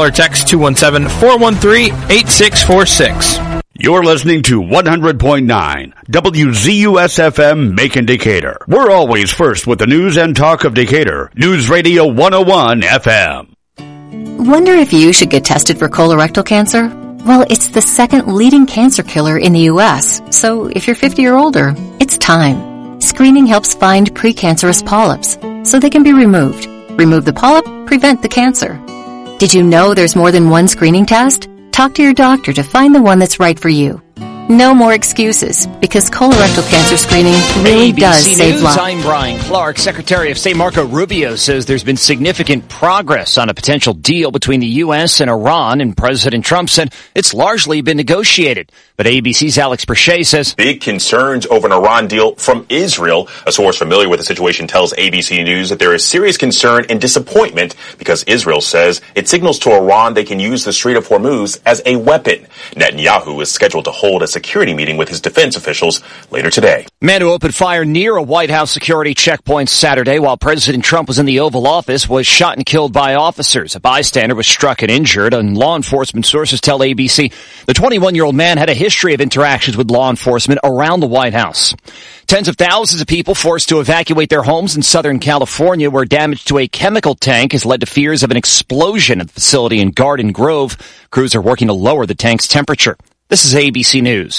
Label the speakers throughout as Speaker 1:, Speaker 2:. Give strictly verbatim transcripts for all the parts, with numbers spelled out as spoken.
Speaker 1: or text two one seven, four one three, eight six four six.
Speaker 2: You're listening to one hundred point nine W Z U S F M Macon Decatur. We're always first with the news and talk of Decatur. News Radio one oh one F M.
Speaker 3: Wonder if you should get tested for colorectal cancer? Well, it's the second leading cancer killer in the U S, so if you're fifty or older, it's time. Screening helps find precancerous polyps, so they can be removed. Remove the polyp, prevent the cancer. Did you know there's more than one screening test? Talk to your doctor to find the one that's right for you. No more excuses, because colorectal cancer screening really
Speaker 4: A B C
Speaker 3: does
Speaker 4: News,
Speaker 3: save lives.
Speaker 4: I'm Brian Clark. Secretary of State Marco Rubio says there's been significant progress on a potential deal between the U S and Iran, and President Trump said it's largely been negotiated. But A B C's Alex Perchet says
Speaker 5: big concerns over an Iran deal from Israel. A source familiar with the situation tells A B C News that there is serious concern and disappointment because Israel says it signals to Iran they can use the Strait of Hormuz as a weapon. Netanyahu is scheduled to hold a security meeting with his defense officials later today.
Speaker 4: Men who opened fire near a White House security checkpoint Saturday while President Trump was in the Oval Office was shot and killed by officers. A bystander was struck and injured, and law enforcement sources tell A B C the twenty-one-year-old man had a history of interactions with law enforcement around the White House. Tens of thousands of people forced to evacuate their homes in Southern California, where damage to a chemical tank has led to fears of an explosion at the facility in Garden Grove. Crews are working to lower the tank's temperature. This is A B C News.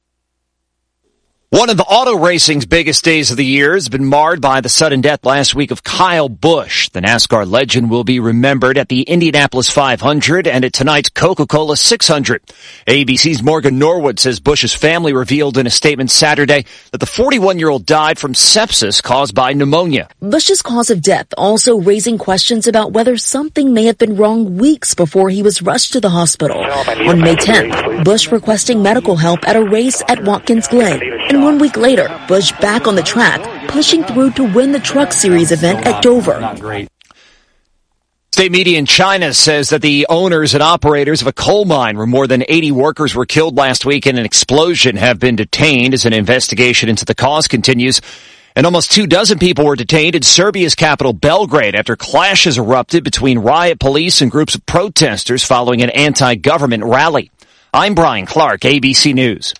Speaker 4: One of the auto racing's biggest days of the year has been marred by the sudden death last week of Kyle Busch. The NASCAR legend will be remembered at the Indianapolis five hundred and at tonight's Coca-Cola six hundred. A B C's Morgan Norwood says Busch's family revealed in a statement Saturday that the forty-one-year-old died from sepsis caused by pneumonia.
Speaker 6: Busch's cause of death also raising questions about whether something may have been wrong weeks before he was rushed to the hospital. On May tenth, Busch requesting medical help at a race at Watkins Glen. And one week later, Busch back on the track, pushing through to win the Truck Series event at Dover.
Speaker 4: State media in China says that the owners and operators of a coal mine where more than eighty workers were killed last week in an explosion have been detained as an investigation into the cause continues. And almost two dozen people were detained in Serbia's capital, Belgrade, after clashes erupted between riot police and groups of protesters following an anti-government rally. I'm Brian Clark, A B C News.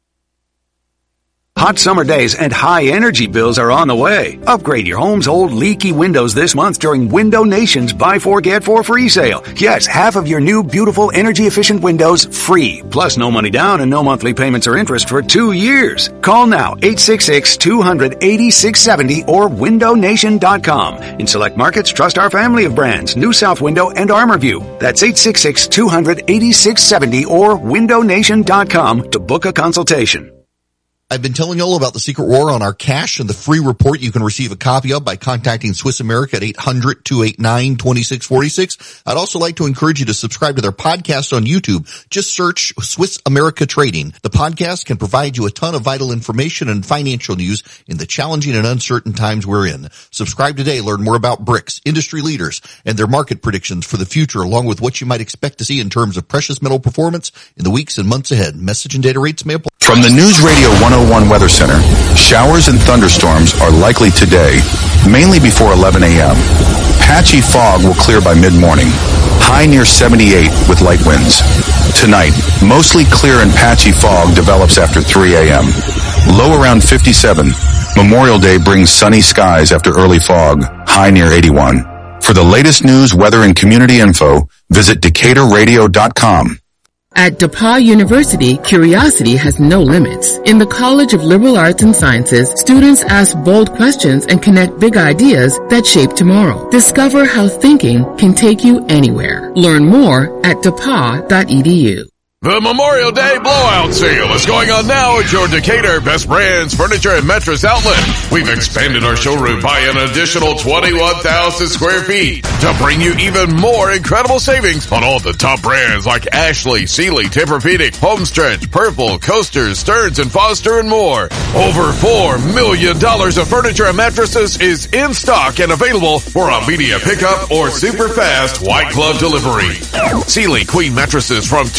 Speaker 7: Hot summer days and high energy bills are on the way. Upgrade your home's old leaky windows this month during Window Nation's Buy Four Get Four free sale. Yes, half of your new beautiful energy efficient windows free. Plus no money down and no monthly payments or interest for two years. Call now eight six six, two hundred, eighty-six seventy or window nation dot com. In select markets, trust our family of brands, New South Window and ArmorView. That's eight six six, two hundred, eighty-six seventy or window nation dot com to book a consultation.
Speaker 8: I've been telling you all about the Secret War on our cash and the free report you can receive a copy of by contacting Swiss America at eight hundred, two eight nine, two six four six. I'd also like to encourage you to subscribe to their podcast on YouTube. Just search Swiss America Trading. The podcast can provide you a ton of vital information and financial news in the challenging and uncertain times we're in. Subscribe today. Learn more about bricks, industry leaders, and their market predictions for the future, along with what you might expect to see in terms of precious metal performance in the weeks and months ahead. Message and data rates may apply.
Speaker 9: From the News Radio one oh one Weather Center, showers and thunderstorms are likely today, mainly before eleven a.m. Patchy fog will clear by mid-morning. High near seventy-eight with light winds. Tonight, mostly clear and patchy fog develops after three a.m. Low around fifty-seven. Memorial Day brings sunny skies after early fog. High near eighty-one. For the latest news, weather, and community info, visit decatur radio dot com.
Speaker 10: At DePauw University, curiosity has no limits. In the College of Liberal Arts and Sciences, students ask bold questions and connect big ideas that shape tomorrow. Discover how thinking can take you anywhere. Learn more at depaw dot e d u.
Speaker 11: The Memorial Day Blowout Sale is going on now at your Decatur Best Brands Furniture and Mattress Outlet. We've expanded our showroom by an additional twenty-one thousand square feet to bring you even more incredible savings on all the top brands like Ashley, Sealy, Tempur-Pedic, Homestretch, Purple, Coasters, Stearns and Foster, and more. Over four million dollars of furniture and mattresses is in stock and available for immediate pickup or super fast white glove delivery. Sealy Queen mattresses from two ninety-nine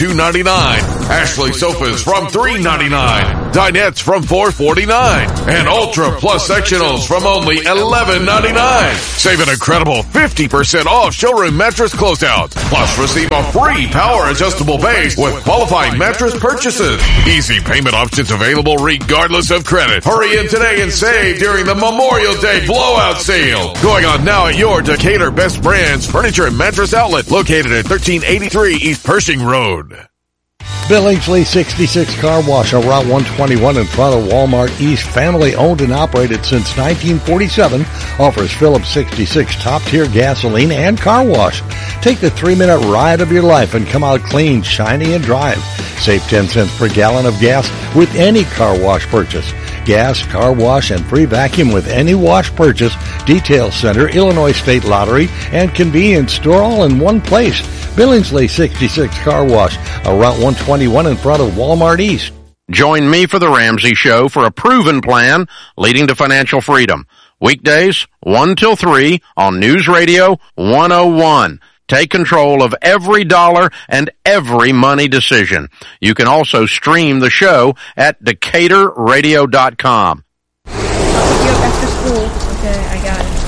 Speaker 11: ninety-nine. Ashley sofas from three ninety-nine. Dinettes from four forty-nine. And Ultra Plus sectionals from only eleven ninety-nine. Save an incredible fifty percent off showroom mattress closeouts. Plus receive a free power adjustable base with qualifying mattress purchases. Easy payment options available regardless of credit. Hurry in today and save during the Memorial Day blowout sale. Going on now at your Decatur Best Brands Furniture and Mattress Outlet located at thirteen eighty-three East Pershing Road.
Speaker 12: Billingsley sixty-six Car Wash on Route one twenty-one in front of Walmart East. Family owned and operated since nineteen forty-seven. Offers Phillips sixty-six top-tier gasoline and car wash. Take the three-minute ride of your life and come out clean, shiny, and drive. Save ten cents per gallon of gas with any car wash purchase. Gas, car wash, and free vacuum with any wash purchase. Detail Center, Illinois State Lottery, and convenience store all in one place. Billingsley sixty-six Car Wash, on Route one twenty-one in front of Walmart East.
Speaker 13: Join me for the Ramsey Show for a proven plan leading to financial freedom. Weekdays, one till three on News Radio one oh one. Take control of every dollar and every money decision. You can also stream the show at Decatur Radio dot com.
Speaker 14: I'll pick you up after school. Okay, I got it.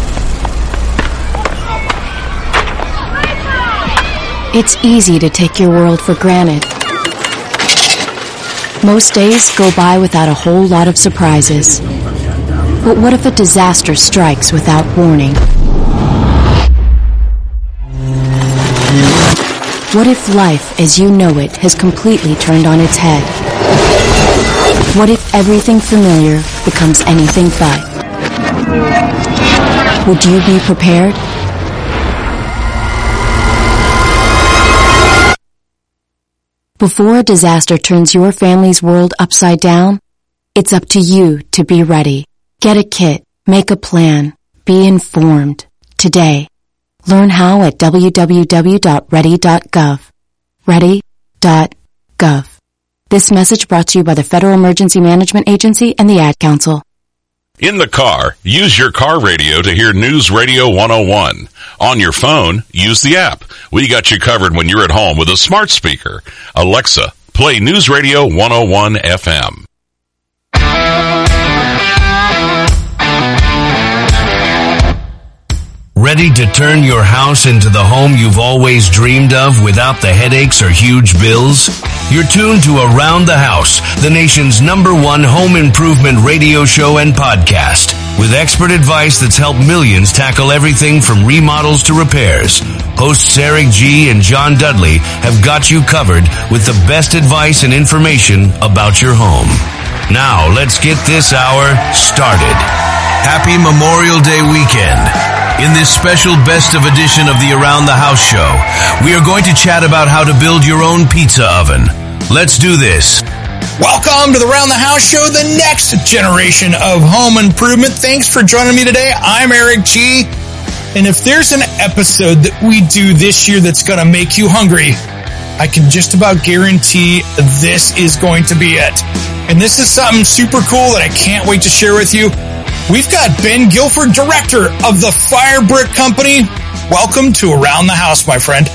Speaker 3: It's easy to take your world for granted. Most days go by without a whole lot of surprises. But what if a disaster strikes without warning? What if life as you know it has completely turned on its head? What if everything familiar becomes anything but? Would you be prepared? Before a disaster turns your family's world upside down, it's up to you to be ready. Get a kit, make a plan, be informed. Today, learn how at w w w dot ready dot gov. ready dot gov. This message brought to you by the Federal Emergency Management Agency and the Ad Council.
Speaker 15: In the car, use your car radio to hear News Radio one oh one. On your phone, use the app. We got you covered when you're at home with a smart speaker. Alexa, play News Radio one oh one F M.
Speaker 16: Ready to turn your house into the home you've always dreamed of without the headaches or huge bills? You're tuned to Around the House, the nation's number one home improvement radio show and podcast, with expert advice that's helped millions tackle everything from remodels to repairs. Hosts Eric G. and John Dudley have got you covered with the best advice and information about your home. Now, let's get this hour started. Happy Memorial Day weekend. In this special best of edition of the Around the House show, we are going to chat about how to build your own pizza oven. Let's do this.
Speaker 17: Welcome to the Around the House show, the next generation of home improvement. Thanks for joining me today. I'm Eric G. And if there's an episode that we do this year that's going to make you hungry, I can just about guarantee this is going to be it. And this is something super cool that I can't wait to share with you. We've got Ben Guilford, director of the Fire Brick Company. Welcome to Around the House, my friend.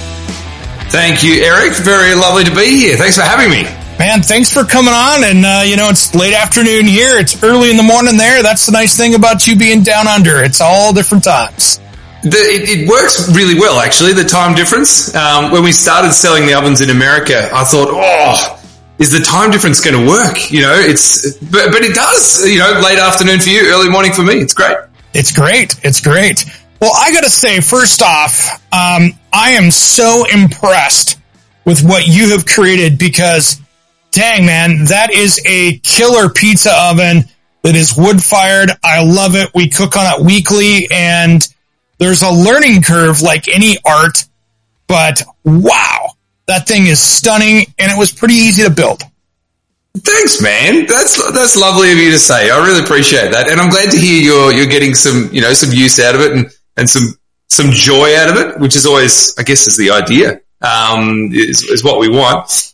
Speaker 18: Thank you, Eric. Very lovely to be here. Thanks for having me.
Speaker 17: Man, thanks for coming on. And, uh, you know, it's late afternoon here. It's early in the morning there. That's the nice thing about you being down under. It's all different times.
Speaker 18: The, it, it works really well, actually, the time difference. Um, when we started selling the ovens in America, I thought, oh, is the time difference going to work? You know, it's, but, but it does, you know, late afternoon for you, early morning for me. It's great.
Speaker 17: It's great. It's great. Well, I got to say, first off, um, I am so impressed with what you have created because, dang, man, that is a killer pizza oven that is wood fired. I love it. We cook on it weekly and there's a learning curve like any art, but wow. That thing is stunning, and it was pretty easy to build.
Speaker 18: Thanks, man. That's that's lovely of you to say. I really appreciate that, and I'm glad to hear you're you're getting some you know some use out of it and, and some some joy out of it, which is always, I guess, is the idea. Um, is is what we want.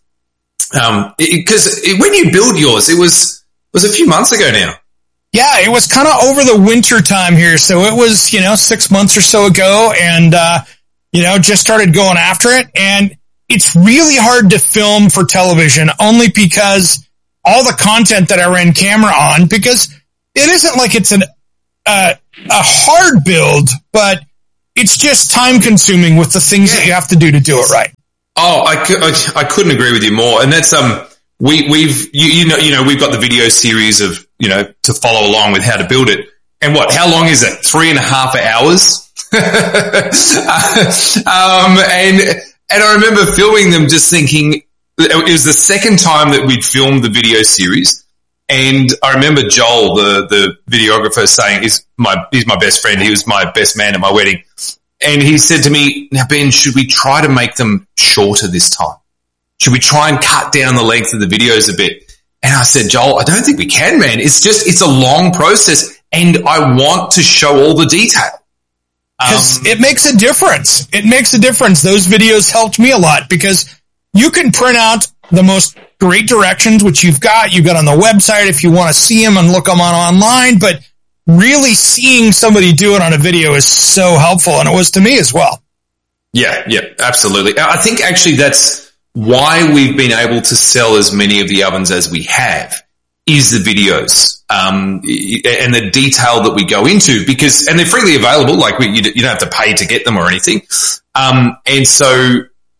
Speaker 18: Um, because when you build yours, it was it was a few months ago now.
Speaker 17: Yeah, it was kind of over the winter time here, so it was you know six months or so ago, and uh, you know just started going after it and. it's really hard to film for television only because all the content that I ran camera on, because it isn't like it's an uh, a hard build, but it's just time consuming with the things yeah. that you have to do to do it right.
Speaker 18: Oh, I, I, I couldn't agree with you more. And that's, um, we, we've, you, you know, you know, we've got the video series of, you know, to follow along with how to build it. And what, how long is it? Three and a half hours? um, and, and I remember filming them just thinking, it was the second time that we'd filmed the video series. And I remember Joel, the, the videographer, saying, he's my, he's my best friend. He was my best man at my wedding. And he said to me, now, Ben, should we try to make them shorter this time? Should we try and cut down the length of the videos a bit? And I said, Joel, I don't think we can, man. It's just, it's a long process. And I want to show all the detail.
Speaker 17: Because um, it makes a difference. It makes a difference. Those videos helped me a lot because you can print out the most great directions, which you've got. You've got on the website if you want to see them and look them on online. But really seeing somebody do it on a video is so helpful, and it was to me as well.
Speaker 18: Yeah, yeah, absolutely. I think actually that's why we've been able to sell as many of the ovens as we have, is the videos um, and the detail that we go into, because, and they're freely available, like we, you don't have to pay to get them or anything. Um, and so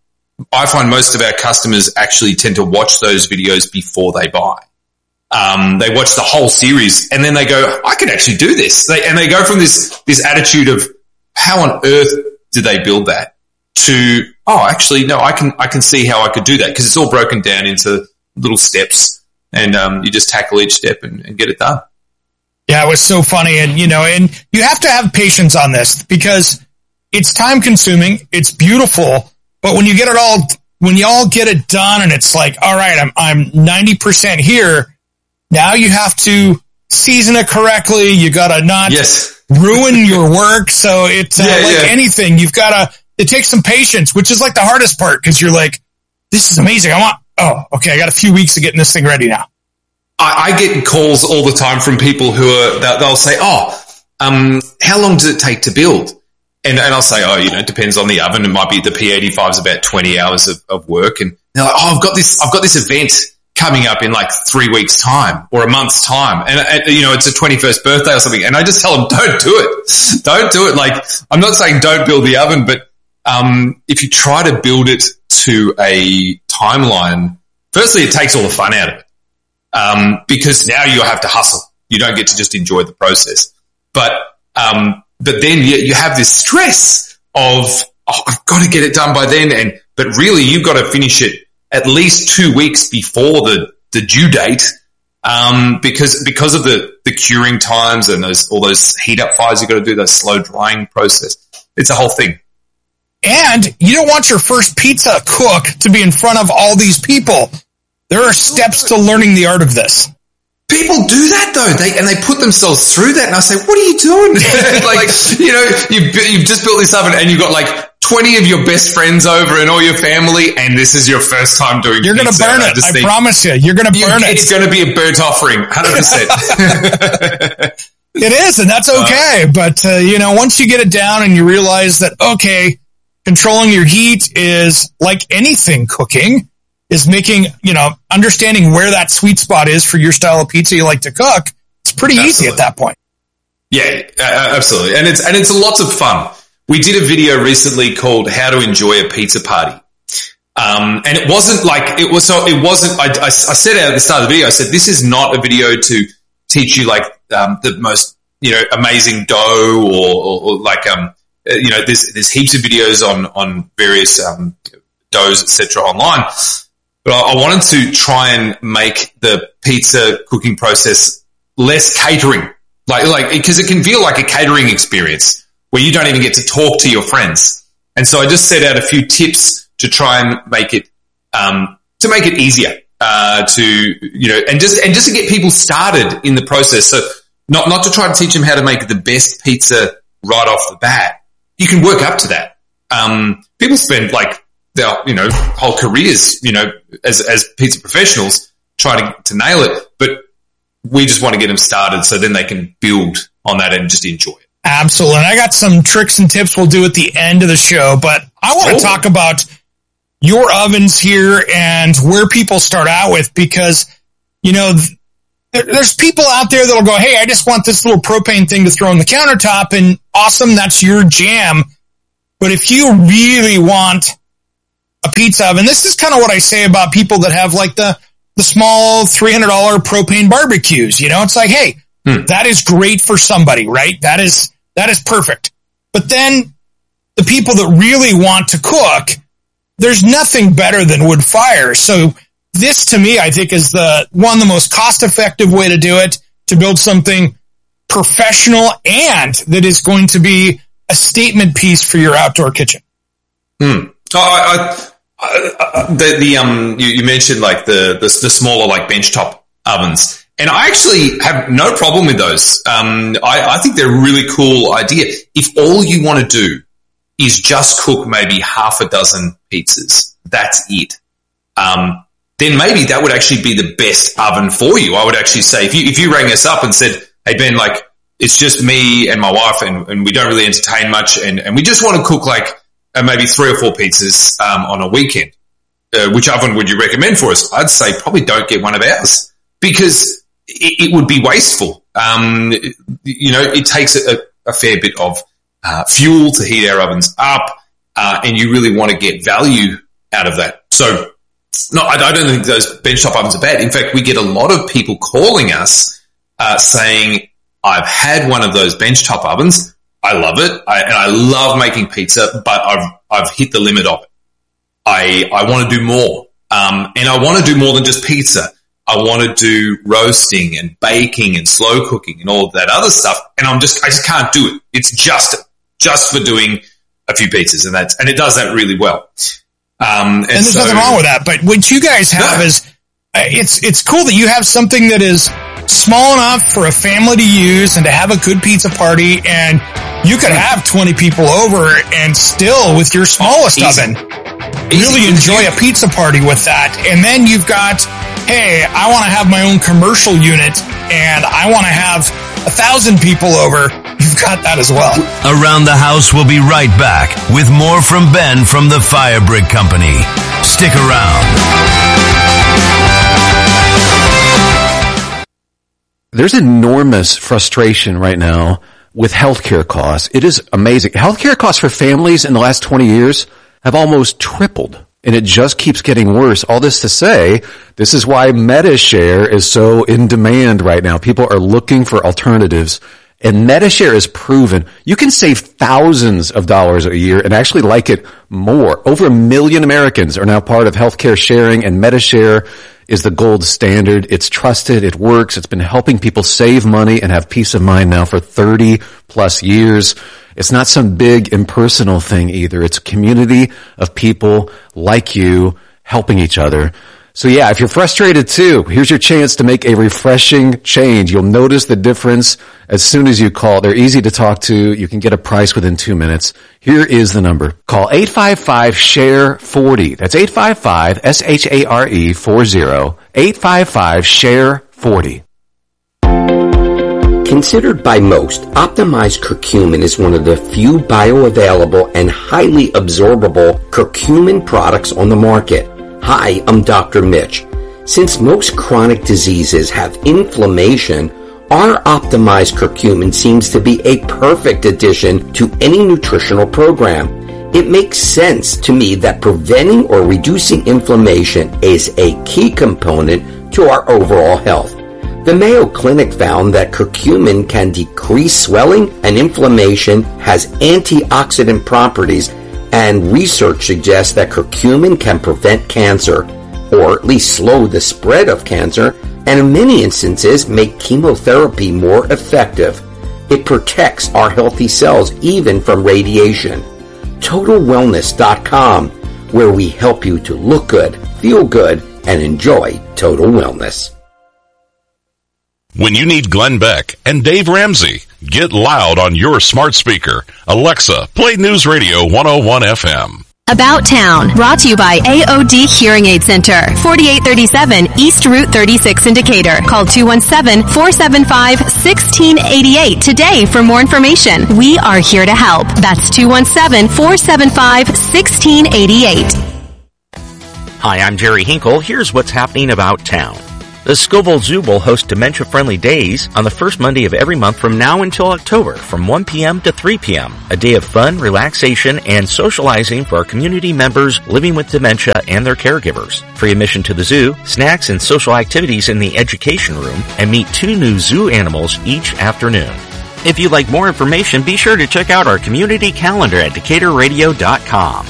Speaker 18: I find most of our customers actually tend to watch those videos before they buy. Um, they watch the whole series and then they go, I can actually do this. They, and they go from this, this attitude of how on earth did they build that to, oh, actually, no, I can, I can see how I could do that, because it's all broken down into little steps, and, um, you just tackle each step and, and get it done.
Speaker 17: Yeah, it was so funny. And, you know, and you have to have patience on this because it's time consuming. It's beautiful. But when you get it all, when you all get it done and it's like, all right, I'm, I'm ninety percent here. Now you have to season it correctly. You got to not
Speaker 18: yes.
Speaker 17: ruin your work. So it's uh,
Speaker 18: yeah,
Speaker 17: like
Speaker 18: yeah.
Speaker 17: anything. You've got to, it takes some patience, which is like the hardest part, because you're like, this is amazing. I want, oh, okay, I got a few weeks of getting this thing ready now.
Speaker 18: I, I get calls all the time from people who are, they'll say, oh, um, how long does it take to build? And, and I'll say, oh, you know, it depends on the oven. It might be the P eighty-five is about twenty hours of, of work. And they're like, oh, I've got this, I've got this event coming up in like three weeks time or a month's time. And, and, you know, it's a twenty-first birthday or something. And I just tell them, don't do it. Don't do it. Like, I'm not saying don't build the oven, but, um, if you try to build it to a timeline, firstly, it takes all the fun out of it. Um, because now you have to hustle. You don't get to just enjoy the process. But, um, but then you, you have this stress of, oh, I've got to get it done by then. And, but really you've got to finish it at least two weeks before the, the due date. Um, because, because of the, the curing times and those, all those heat up fires you've got to do, that slow drying process. It's a whole thing.
Speaker 17: And you don't want your first pizza cook to be in front of all these people. There are steps to learning the art of this.
Speaker 18: People do that though, they and they put themselves through that, and I say, "What are you doing?" Like, you know, you've you've just built this oven, and you've got like twenty of your best friends over and all your family, and this is your first time doing.
Speaker 17: You're going to burn it. I, I think, promise you, you're going to burn
Speaker 18: you,
Speaker 17: it.
Speaker 18: It's going to be a burnt offering, one hundred percent.
Speaker 17: It is, and that's okay. Uh, but uh, you know, once you get it down and you realize that, okay, controlling your heat is like anything cooking. Is making, you know, understanding where that sweet spot is for your style of pizza you like to cook. It's pretty absolutely. Easy at that point.
Speaker 18: Yeah, uh, absolutely. And it's, and it's lots of fun. We did a video recently called How to Enjoy a Pizza Party. Um, and it wasn't like, it was, so it wasn't, I, I, I said at the start of the video, I said, this is not a video to teach you like, um, the most, you know, amazing dough or, or, or like, um, you know, there's, there's heaps of videos on, on various, um, doughs, et cetera online. But I wanted to try and make the pizza cooking process less catering, like, like, because it can feel like a catering experience where you don't even get to talk to your friends. And so I just set out a few tips to try and make it, um, to make it easier, uh, to, you know, and just, and just to get people started in the process. So not, not to try to teach them how to make the best pizza right off the bat. You can work up to that. Um, people spend like, their, you know, whole careers, you know, as, as pizza professionals trying to, to nail it. But we just want to get them started so then they can build on that and just enjoy it.
Speaker 17: Absolutely. And I got some tricks and tips we'll do at the end of the show, but I want to oh. talk about your ovens here and where people start out with, because, you know, th- there's people out there that'll go, hey, I just want this little propane thing to throw on the countertop, and awesome, that's your jam. But if you really want a pizza oven, this is kind of what I say about people that have like the, the small three hundred dollars propane barbecues. You know, it's like, hey, hmm. that is great for somebody, right? That is, that is perfect. But then the people that really want to cook, there's nothing better than wood fire. So this, to me, I think is the one, the most cost-effective way to do it, to build something professional and that is going to be a statement piece for your outdoor kitchen.
Speaker 18: Hmm. Oh, I, I, I, the, the um, you, you mentioned like the, the the smaller like benchtop ovens, and I actually have no problem with those. Um, I, I think they're a really cool idea. If all you want to do is just cook maybe half a dozen pizzas, that's it. Um, then maybe that would actually be the best oven for you. I would actually say if you if you rang us up and said, "Hey Ben, like it's just me and my wife, and, and we don't really entertain much, and, and we just want to cook like uh, maybe three or four pizzas um, on a weekend. Uh, which oven would you recommend for us?" I'd say probably don't get one of ours, because it, it would be wasteful. Um, you know, it takes a, a fair bit of uh, fuel to heat our ovens up, uh, and you really want to get value out of that. So, no, I don't think those benchtop ovens are bad. In fact, we get a lot of people calling us uh, saying, "I've had one of those benchtop ovens. I love it, I, and I love making pizza, but I've I've hit the limit of it. I I want to do more, um, and I want to do more than just pizza. I want to do roasting and baking and slow cooking and all of that other stuff. And I'm just I just can't do it. It's just just for doing a few pizzas, and that's and it does that really well." Um, and,
Speaker 17: and there's
Speaker 18: so,
Speaker 17: nothing wrong with that. But what you guys have no. is uh, it's it's cool that you have something that is small enough for a family to use and to have a good pizza party, and you could have twenty people over and still with your smallest Easy. oven really Easy. enjoy a pizza party with that. And then you've got, hey, I want to have my own commercial unit and I want to have a thousand people over. You've got that as well.
Speaker 16: Around the House will be right back with more from Ben from the Fire Brick Company. Stick around.
Speaker 19: There's enormous frustration right now with healthcare costs. It is amazing. Healthcare costs for families in the last twenty years have almost tripled, and it just keeps getting worse. All this to say, this is why MediShare is so in demand right now. People are looking for alternatives, and MediShare is proven. You can save thousands of dollars a year and actually like it more. Over a million Americans are now part of healthcare sharing, and MediShare is the gold standard. It's trusted. It works. It's been helping people save money and have peace of mind now for thirty plus years. It's not some big impersonal thing either. It's a community of people like you helping each other. So yeah, if you're frustrated too, here's your chance to make a refreshing change. You'll notice the difference as soon as you call. They're easy to talk to. You can get a price within two minutes. Here is the number. Call eight five five, S H A R E, forty. That's eight five five, S H A R E, forty. eight five five, S H A R E, forty.
Speaker 20: Considered by most, optimized curcumin is one of the few bioavailable and highly absorbable curcumin products on the market. Hi, I'm Doctor Mitch. Since most chronic diseases have inflammation, our optimized curcumin seems to be a perfect addition to any nutritional program. It makes sense to me that preventing or reducing inflammation is a key component to our overall health. The Mayo Clinic found that curcumin can decrease swelling and inflammation, has antioxidant properties, and research suggests that curcumin can prevent cancer, or at least slow the spread of cancer, and in many instances make chemotherapy more effective. It protects our healthy cells even from radiation. Total Wellness dot com, where we help you to look good, feel good, and enjoy total wellness.
Speaker 15: When you need Glenn Beck and Dave Ramsey, get loud on your smart speaker. Alexa, play News Radio one oh one F M.
Speaker 21: About Town, brought to you by A O D Hearing Aid Center, forty-eight thirty-seven East Route thirty-six in Decatur. Call two one seven, four seven five, one six eight eight today for more information. We are here to help. That's two one seven, four seven five, one six eight eight.
Speaker 1: Hi, I'm Jerry Hinkle. Here's what's happening about town. The Scoville Zoo will host dementia-friendly days on the first Monday of every month from now until October from one p.m. to three p.m. A day of fun, relaxation, and socializing for our community members living with dementia and their caregivers. Free admission to the zoo, snacks and social activities in the education room, and meet two new zoo animals each afternoon. If you'd like more information, be sure to check out our community calendar at decatur radio dot com.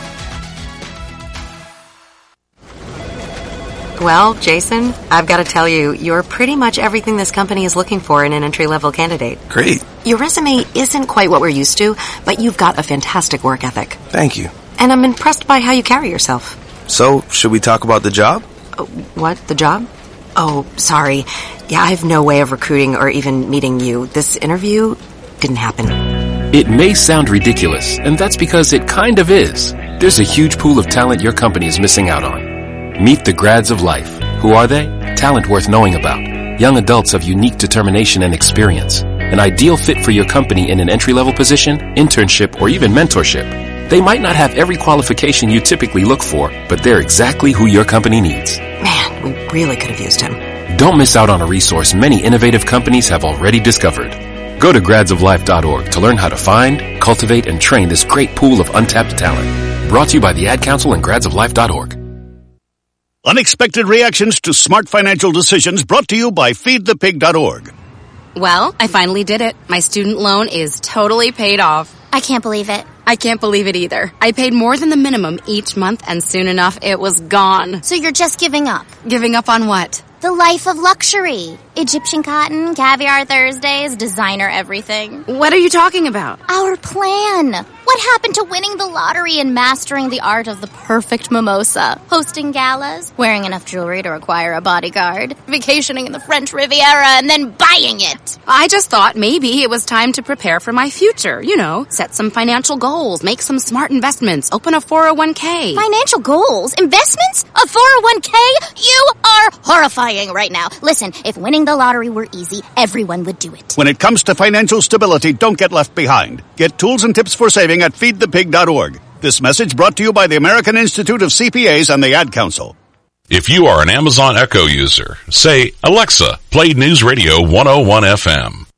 Speaker 22: Well, Jason, I've got to tell you, you're pretty much everything this company is looking for in an entry-level candidate.
Speaker 23: Great.
Speaker 22: Your resume isn't quite what we're used to, but you've got a fantastic work ethic.
Speaker 23: Thank you.
Speaker 22: And I'm impressed by how you carry yourself.
Speaker 23: So, should we talk about the job?
Speaker 22: Uh, what? The job? Oh, sorry. Yeah, I have no way of recruiting or even meeting you. This interview didn't happen.
Speaker 24: It may sound ridiculous, and that's because it kind of is. There's a huge pool of talent your company is missing out on. Meet the grads of life. Who are they? Talent worth knowing about. Young adults of unique determination and experience. An ideal fit for your company in an entry-level position, internship, or even mentorship. They might not have every qualification you typically look for, but they're exactly who your company needs.
Speaker 22: Man, we really could have used him.
Speaker 24: Don't miss out on a resource many innovative companies have already discovered. Go to grads of life dot org to learn how to find, cultivate, and train this great pool of untapped talent. Brought to you by the Ad Council and grads of life dot org.
Speaker 2: Unexpected reactions to smart financial decisions brought to you by feed the pig dot org.
Speaker 25: Well, I finally did it. My student loan is totally paid off.
Speaker 26: I can't believe it.
Speaker 25: I can't believe it either. I paid more than the minimum each month, and soon enough, it was gone.
Speaker 26: So you're just giving up?
Speaker 25: Giving up on what?
Speaker 26: The life of luxury. Egyptian cotton, caviar Thursdays, designer everything.
Speaker 25: What are you talking about?
Speaker 26: Our plan. What happened to winning the lottery and mastering the art of the perfect mimosa? Hosting galas, wearing enough jewelry to require a bodyguard, vacationing in the French Riviera, and then buying it.
Speaker 25: I just thought maybe it was time to prepare for my future. You know, set some financial goals, make some smart investments, open a four oh one k.
Speaker 26: Financial goals? Investments? A four oh one k? You are horrifying right now. Listen, if winning the lottery were easy, everyone would do it.
Speaker 2: When it comes to financial stability, don't get left behind. Get tools and tips for saving at feed the pig dot org. This message brought to you by the American Institute of C P As and the Ad Council.
Speaker 15: If you are an Amazon Echo user, say, Alexa, play News Radio one oh one F M.